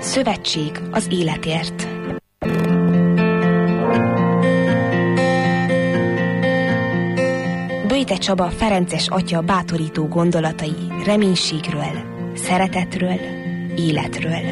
Szövetség az életért. Böjte Csaba ferences atya bátorító gondolatai reménységről, szeretetről, életről.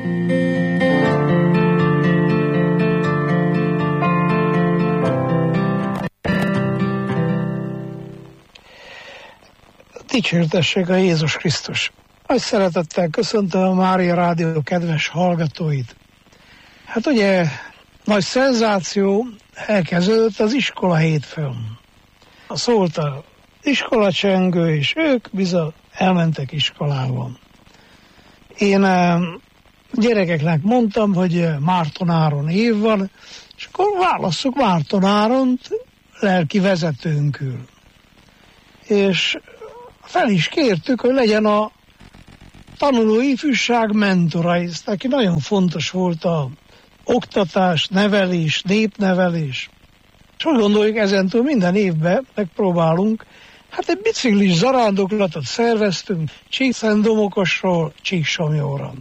Dicsértessék a Jézus Krisztus! Nagy szeretettel köszöntöm a Mária Rádió kedves hallgatóit. Hát ugye, nagy szenzáció, elkezdődött az iskola hétfőn. Szólt az iskolacsengő, és ők bizony elmentek iskolába. Én gyerekeknek mondtam, hogy Márton Áron év van, és akkor válasszuk Márton Áront lelki vezetőnkül. És fel is kértük, hogy legyen a tanuló ifjúság mentora, ez neki nagyon fontos volt a oktatás, nevelés, népnevelés. És úgy gondoljuk, ezentúl minden évben megpróbálunk, hát egy biciklis zarándoklatot szerveztünk Csíkszentdomokosról Csíksomlyóra.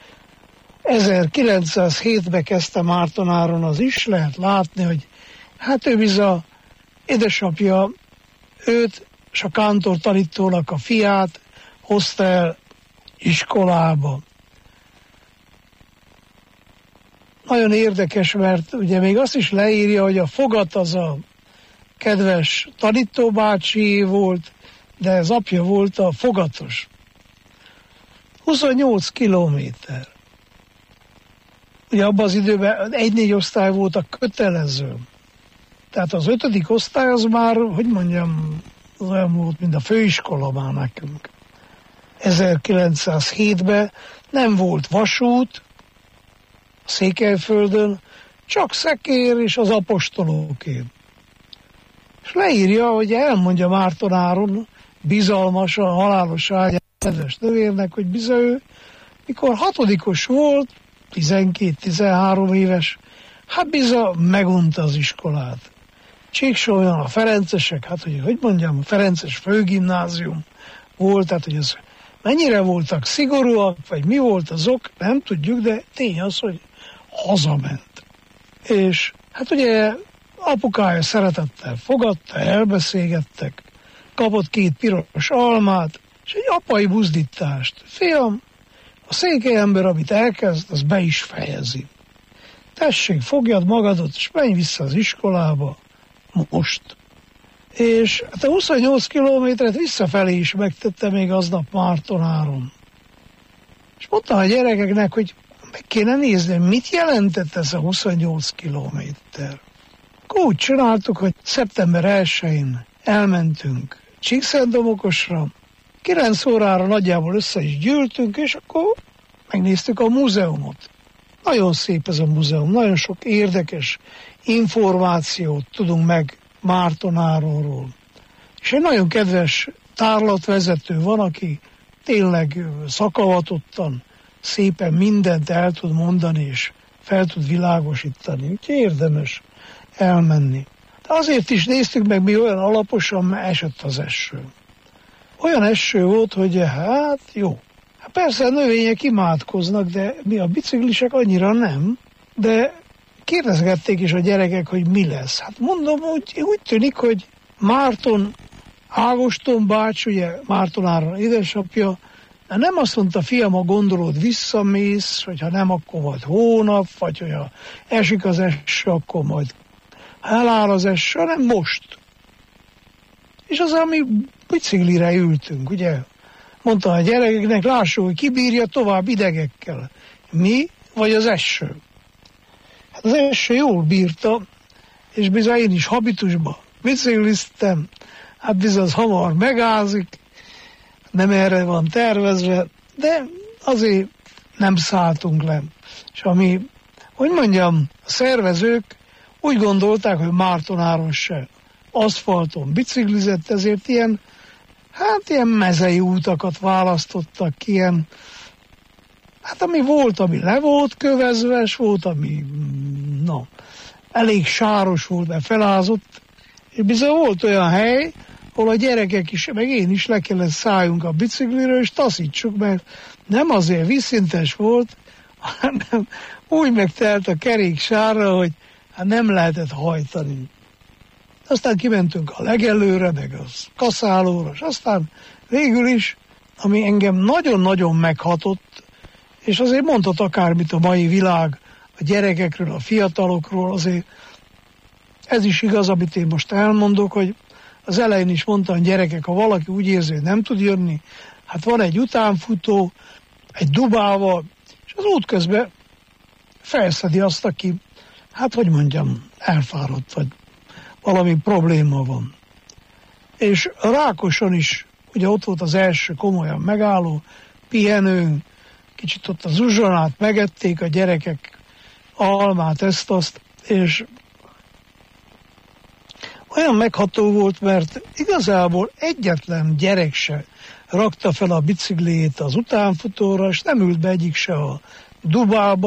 1907-ben kezdte Márton Áron az is, lehet látni, hogy hát ő bizony édesapja őt és a kántor tanítónak a fiát hozta el iskolába. Nagyon érdekes, mert ugye még azt is leírja, hogy a fogat az a kedves tanítóbácsi volt, de az apja volt a fogatos. 28 kilométer. Ugye abban az időben 1-4 osztály volt a kötelező. Tehát az 5. osztály az már, hogy mondjam, az olyan volt, mint a főiskola már nekünk. 1907-ben nem volt vasút Székelyföldön, csak szekér és az apostolóké. És leírja, hogy elmondja Márton Áron bizalmasan, halálos ágyán kedves nővérnek, hogy bizony ő, mikor 6-os volt, 12-13 éves, hát bizony megunta az iskolát. Csíksomlyon a ferencesek, hát hogy mondjam, a ferences főgimnázium volt, tehát hogy ez mennyire voltak szigorúak, vagy mi volt az ok, nem tudjuk, de tény az, hogy hazament. És hát ugye apukája szeretettel fogadta, elbeszélgettek, kapott 2 piros almát, és egy apai buzdítást. Fiam, a székely ember, amit elkezd, az be is fejezi. Tessék, fogjad magadat, és menj vissza az iskolába most. És hát a 28 kilométert visszafelé is megtette még aznap Márton Áron. És mondta a gyerekeknek, hogy meg kéne nézni, mit jelentett ez a 28 kilométer. Akkor úgy csináltuk, hogy szeptember 1-én elmentünk Csíkszentdomokosra, 9 órára nagyjából össze is gyűltünk, és akkor megnéztük a múzeumot. Nagyon szép ez a múzeum, nagyon sok érdekes információt tudunk meg Márton Áronról. És egy nagyon kedves tárlatvezető van, aki tényleg szakavatottan, szépen mindent el tud mondani, és fel tud világosítani. Úgyhogy érdemes elmenni. De azért is néztük meg mi olyan alaposan, mert esett az eső. Olyan eső volt, hogy hát jó. Hát persze a növények imádkoznak, de mi a biciklisek annyira nem, de kérdezgették is a gyerekek, hogy mi lesz. Hát mondom, úgy tűnik, hogy Márton Ágoston bács, ugye Márton Áron édesapja, de nem azt mondta, fiam, ha gondolod, visszamész, hogyha nem, akkor majd hónap, vagy hogyha esik az eső, akkor majd eláll az eső, hanem most. És az, ami biciklire ültünk, ugye, mondta a gyerekeknek, lássuk, hogy ki bírja tovább idegekkel. Mi, vagy az eső? Hát az eső jól bírta, és bizony én is habitusba bicikliztem, hát bizony az hamar megázik, nem erre van tervezve, de azért nem szálltunk le. És ami, hogy mondjam, a szervezők úgy gondolták, hogy Márton Áron se aszfalton biciklizett, ezért ilyen mezei útakat választottak, ilyen, hát ami volt, ami le volt kövezve, és volt, ami, elég sáros volt, mert felázott, és bizony volt olyan hely, ahol a gyerekek is, meg én is le kellett szálljunk a bicikliről, és taszítsuk, mert nem azért vízszintes volt, hanem úgy megtelt a kerék sárra, hogy hát nem lehetett hajtani. Aztán kimentünk a legelőre, meg a kaszálóra, és aztán végül is, ami engem nagyon-nagyon meghatott, és azért mondhat akármit a mai világ a gyerekekről, a fiatalokról, azért ez is igaz, amit én most elmondok, hogy az elején is mondtam, gyerekek, ha valaki úgy érzi, hogy nem tud jönni, hát van egy utánfutó, egy dubával, és az útközben felszedi azt, aki, hát hogy mondjam, elfáradt, vagy valami probléma van. És a Rákoson is, ugye ott volt az első komolyan megálló, pihenő, kicsit ott az uzsonát megették a gyerekek, almát, ezt-azt, és olyan megható volt, mert igazából egyetlen gyerek se rakta fel a bicikliét az utánfutóra, és nem ült be egyik se a dubába,